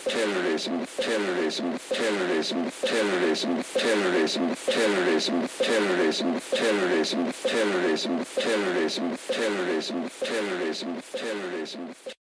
terrorism, terrorism, terrorism, terrorism, terrorism, terrorism, terrorism, terrorism, terrorism, terrorism, terrorism, terrorism, terrorism.